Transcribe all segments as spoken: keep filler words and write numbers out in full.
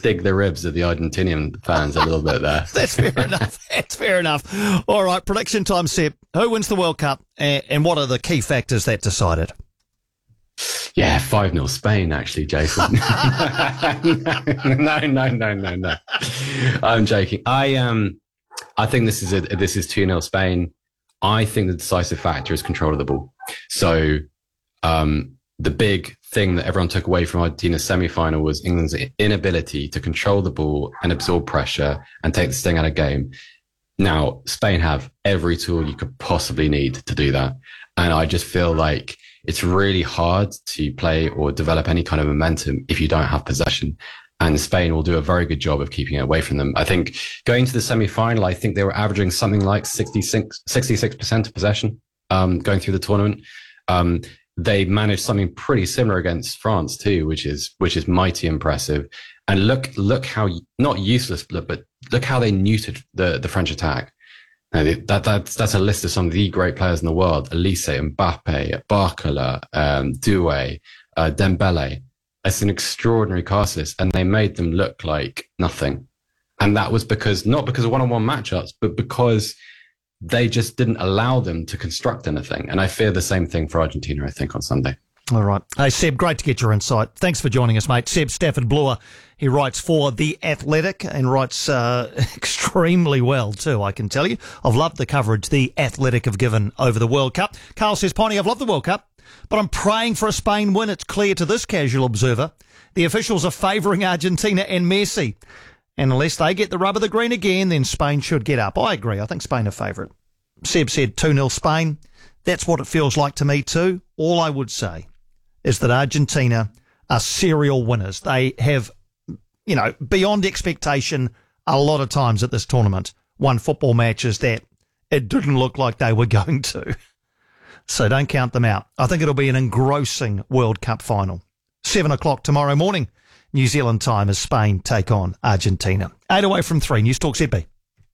dig the ribs of the Argentinian fans a little bit there. That's fair enough. That's fair enough. All right, prediction time, Seb. Who wins the World Cup, and, and what are the key factors that decide it? Yeah, five nil Spain, actually, Jason. no, no, no, no, no. I'm joking. I um, I think this is a this is two nil Spain. I think the decisive factor is control of the ball. So um, the big thing that everyone took away from Argentina's semi-final was England's inability to control the ball and absorb pressure and take the sting out of game. Now, Spain have every tool you could possibly need to do that. And I just feel like it's really hard to play or develop any kind of momentum if you don't have possession. And Spain will do a very good job of keeping it away from them. I think going to the semi-final, I think they were averaging something like sixty-six, sixty-six percent of possession um, going through the tournament. Um, they managed something pretty similar against France too, which is which is mighty impressive. And look look how, not useless, but look how they neutered the, the French attack. Now, that, that's, that's a list of some of the great players in the world. Elise, Mbappe, Barcola, um, Doué, uh, Dembele. It's an extraordinary cast list, and they made them look like nothing. And that was because, not because of one-on-one matchups, but because they just didn't allow them to construct anything. And I fear the same thing for Argentina, I think, on Sunday. All right. Hey, Seb, great to get your insight. Thanks for joining us, mate. Seb Stafford-Bloor, he writes for The Athletic and writes uh, extremely well too, I can tell you. I've loved the coverage The Athletic have given over the World Cup. Carl says, Piney, I've loved the World Cup, but I'm praying for a Spain win. It's clear to this casual observer the officials are favouring Argentina and Messi. And unless they get the rub of the green again, then Spain should get up. I agree. I think Spain are favourite. Seb said two nil Spain. That's what it feels like to me too. All I would say is that Argentina are serial winners. They have, you know, beyond expectation a lot of times at this tournament, won football matches that it didn't look like they were going to. So don't count them out. I think it'll be an engrossing World Cup final. Seven o'clock tomorrow morning, New Zealand time, as Spain take on Argentina. Eight away from three. News Talk Z B.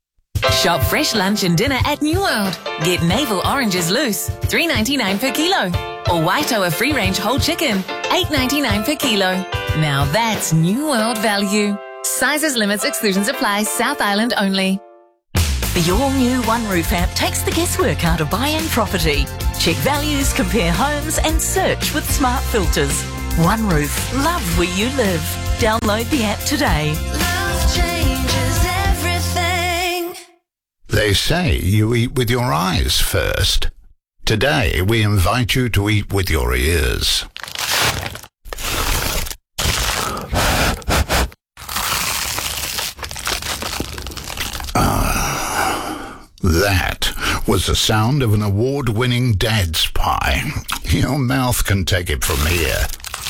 Shop fresh lunch and dinner at New World. Get navel oranges loose, three ninety-nine per kilo. Or Waitoa free-range whole chicken, eight ninety-nine per kilo. Now that's New World value. Sizes, limits, exclusions apply. South Island only. The all-new One Roof app takes the guesswork out of buying property. Check values, compare homes and search with smart filters. One Roof. Love where you live. Download the app today. Love changes everything. They say you eat with your eyes first. Today, we invite you to eat with your ears. Ah, that was the sound of an award-winning Dad's pie. Your mouth can take it from here.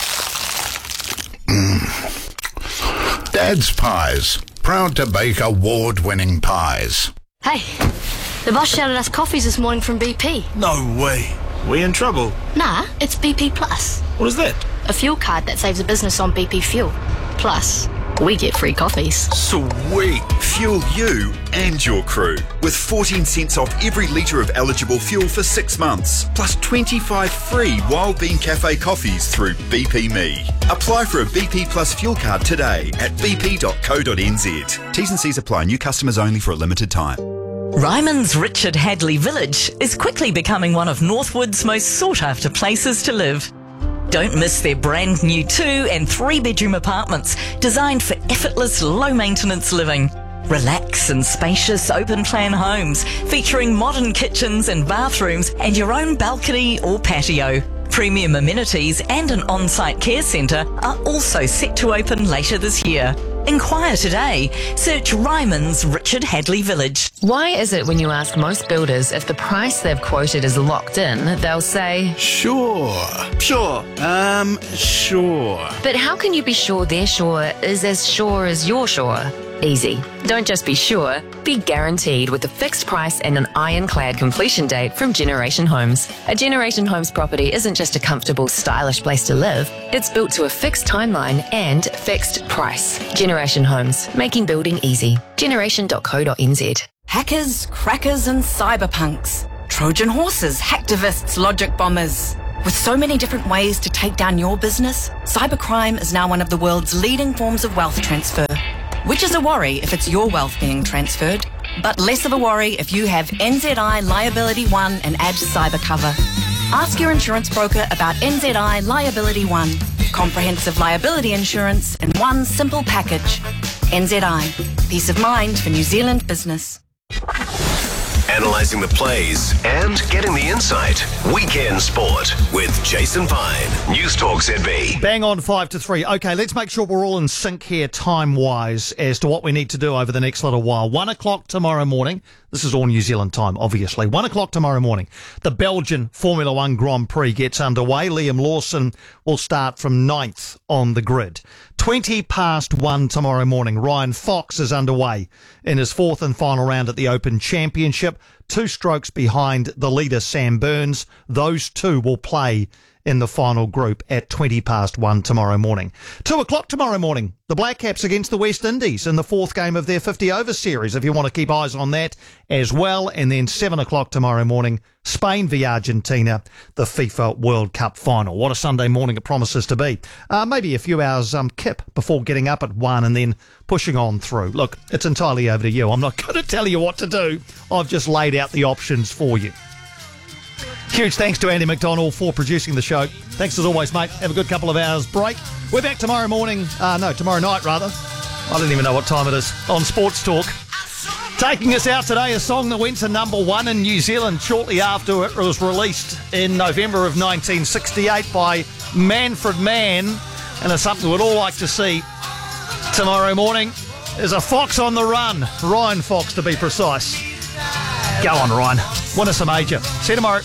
Mm. Dad's Pies, proud to bake award-winning pies. Hey, the boss shouted us coffees this morning from B P. No way. We in trouble? Nah, it's B P Plus. What is that? A fuel card that saves a business on B P fuel. Plus, we get free coffees. Sweet! Fuel you and your crew with fourteen cents off every litre of eligible fuel for six months. Plus twenty-five free Wild Bean Cafe coffees through B P Me. Apply for a B P Plus fuel card today at b p dot co dot n z. T's and C's apply. New customers only for a limited time. Ryman's Richard Hadley Village is quickly becoming one of Northwood's most sought-after places to live. Don't miss their brand new two and three bedroom apartments designed for effortless, low-maintenance living. Relax in spacious open-plan homes featuring modern kitchens and bathrooms and your own balcony or patio. Premium amenities and an on-site care centre are also set to open later this year. Inquire today. Search Ryman's Richard Hadley Village. Why is it when you ask most builders if the price they've quoted is locked in, they'll say, Sure. Sure. Um, sure. but how can you be sure their sure is as sure as you're sure? Easy. Don't just be sure, be guaranteed with a fixed price and an ironclad completion date from Generation Homes. A Generation Homes property isn't just a comfortable, stylish place to live. It's built to a fixed timeline and fixed price. Generation Homes, making building easy. generation dot co dot n z. Hackers, crackers and cyberpunks. Trojan horses, hacktivists, logic bombers. With so many different ways to take down your business, cybercrime is now one of the world's leading forms of wealth transfer. which is a worry if it's your wealth being transferred, but less of a worry if you have N Z I Liability One and add cyber cover. Ask your insurance broker about N Z I Liability One. Comprehensive liability insurance in one simple package. N Z I. Peace of mind for New Zealand business. Analysing the plays and getting the insight. Weekend Sport with Jason Pine. News Talk Z B. Bang on five to three. Okay, let's make sure we're all in sync here time-wise as to what we need to do over the next little while. One o'clock tomorrow morning. This is all New Zealand time, obviously. One o'clock tomorrow morning. The Belgian Formula One Grand Prix gets underway. Liam Lawson will start from ninth on the grid. twenty past one tomorrow morning. Ryan Fox is underway in his fourth and final round at the Open Championship. Two strokes behind the leader, Sam Burns. Those two will play in the final group at twenty past one tomorrow morning. Two o'clock tomorrow morning, the Black Caps against the West Indies in the fourth game of their fifty over series, if you want to keep eyes on that as well. And then seven o'clock tomorrow morning, Spain v Argentina, the FIFA World Cup final. What a Sunday morning it promises to be. Uh, maybe a few hours um, kip before getting up at one and then pushing on through. Look, it's entirely over to you. I'm not going to tell you what to do. I've just laid out the options for you. Huge thanks to Andy McDonald for producing the show. Thanks as always, mate. Have a good couple of hours break. We're back tomorrow morning. Uh, no, tomorrow night, rather. I don't even know what time it is. On Sports Talk. Taking us out today, a song that went to number one in New Zealand shortly after it was released in November of nineteen sixty-eight by Manfred Mann. And it's something we'd all like to see tomorrow morning. There's a fox on the run. Ryan Fox, to be precise. Go on, Ryan. Win us a major. See you tomorrow.